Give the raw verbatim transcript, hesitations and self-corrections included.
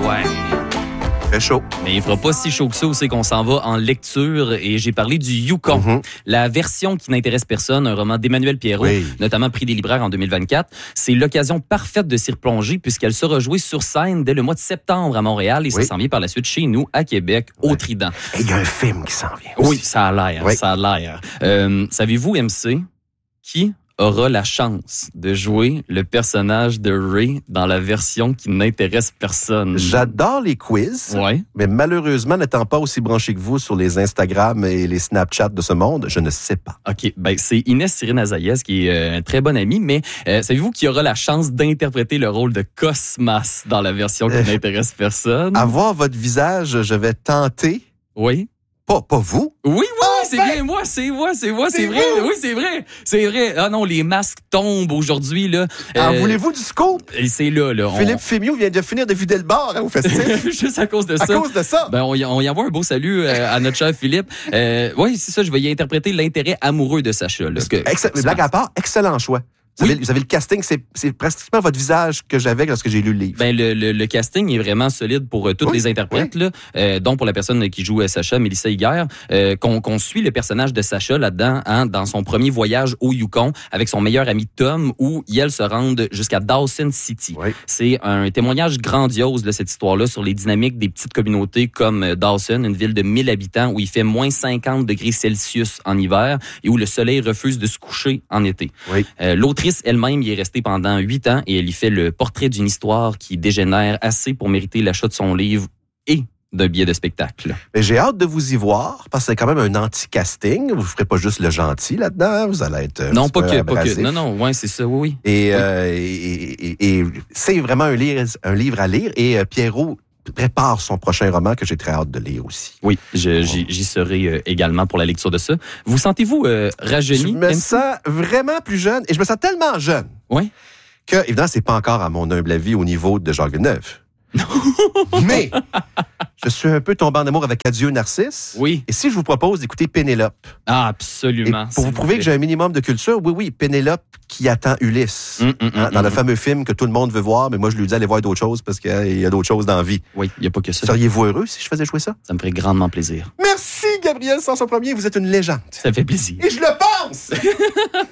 Ouais. Très chaud. Mais il fera pas si chaud que ça où c'est qu'on s'en va en lecture. Et j'ai parlé du Yukon, Mm-hmm. la version qui n'intéresse personne, un roman d'Emmanuel Pierrot, Oui. notamment prix des libraires en deux mille vingt-quatre. C'est l'occasion parfaite de s'y replonger puisqu'elle sera jouée sur scène dès le mois de septembre à Montréal et Oui. ça s'en vient par la suite chez nous, à Québec, au Ouais. Trident. Et il y a un film qui s'en vient aussi. Oui, ça a l'air, Oui. ça a l'air. Euh, savez-vous, M C, qui aura la chance de jouer le personnage de Ray dans la version qui n'intéresse personne? J'adore les quiz, Ouais. mais malheureusement, n'étant pas aussi branché que vous sur les Instagram et les Snapchat de ce monde, je ne sais pas. OK, ben c'est Inès Cyrine Azaïez qui est euh, un très bon ami, mais euh, savez-vous qui aura la chance d'interpréter le rôle de Cosmas dans la version qui Euh, n'intéresse personne? À voir votre visage, je vais tenter. Oui. Pas, pas vous. Oui, oui, Ah, c'est ben! bien moi, c'est moi, c'est moi, c'est C'est vrai. vous! Oui, c'est vrai. C'est vrai. Ah non, les masques tombent aujourd'hui, là. En Euh, voulez-vous du scoop? Et c'est là, là. on- Philippe Fémieux vient de finir de vider le bar hein, au festif. Juste à cause de À ça. cause de ça. Ben, on y, on y envoie un beau salut euh, à notre cher Philippe. Euh, oui, c'est ça, je vais y interpréter l'intérêt amoureux de Sacha. Là, que, Excellent, mais blague à part, excellent choix. Vous, Oui. avez, vous avez le casting, c'est, c'est pratiquement votre visage que j'avais lorsque j'ai lu le livre. Ben, le, le, le casting est vraiment solide pour euh, toutes Oui, les interprètes, là, euh, dont pour la personne qui joue euh, Sacha, Mélissa Higuer, euh, qu'on, qu'on suit le personnage de Sacha là-dedans, hein, dans son premier voyage au Yukon, avec son meilleur ami Tom, où ils se rendent jusqu'à Dawson City. Oui. C'est un témoignage grandiose de cette histoire-là sur les dynamiques des petites communautés comme euh, Dawson, une ville de mille habitants où il fait moins cinquante degrés Celsius en hiver et où le soleil refuse de se coucher en été. Oui. Euh, l'autrice elle-même y est restée pendant huit ans et elle y fait le portrait d'une histoire qui dégénère assez pour mériter l'achat de son livre et d'un billet de spectacle. Mais j'ai hâte de vous y voir, parce que c'est quand même un anti-casting. Vous ne ferez pas juste le gentil là-dedans. Vous allez être. un Non, petit pas peu que, pas que. abrasif. Non, non, ouais, c'est ça, oui, oui. Et, euh, et, et- et c'est vraiment un livre, un livre à lire. Et euh, Pierrot prépare son prochain roman que j'ai très hâte de lire aussi. Oui, je, j'y, j'y serai euh, également pour la lecture de ça. Vous sentez-vous euh, rajeuni? Je me M C? sens vraiment plus jeune. Et je me sens tellement jeune Oui. que, évidemment, c'est pas encore à mon humble avis au niveau de Jacques Villeneuve. Mais je suis un peu tombé en amour avec Adieu Narcisse. Oui. Et si je vous propose d'écouter Pénélope, Ah, et absolument. pour vous s'il prouver que plaît. j'ai un minimum de culture, oui, oui, Pénélope qui attend Ulysse. Hum, hum, Hein, hum, dans le hum. fameux film que tout le monde veut voir, mais moi, je lui dis allez voir d'autres choses parce qu'il y a d'autres choses dans la vie. Oui, il n'y a pas que ça. Seriez-vous heureux si je faisais jouer ça? Ça me ferait grandement plaisir. Merci, Gabriel Sanson Premier, vous êtes une légende. Ça fait plaisir. Et je le pense!